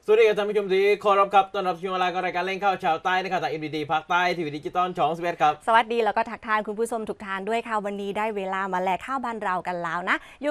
สวัสดีครับท่านผู้ชมที่เคารพครับต้อนรับช่วงเวลาของรายการเล่นข่าวชาวใต้นะครับจาก MDD ภาคใต้ทีวีดิจิตอลช่อง11ครับสวัสดีแล้วก็ทักทายคุณผู้ชมทุกท่านด้วยค่ะวันนี้ได้เวลามาแลกข้าวบ้านเรากันแล้วนะ